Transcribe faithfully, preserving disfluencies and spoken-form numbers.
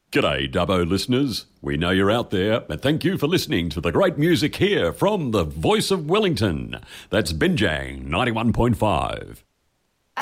G'day, Dubbo listeners. We know you're out there, and thank you for listening to the great music here from the voice of Wellington. That's Binjang ninety-one point five.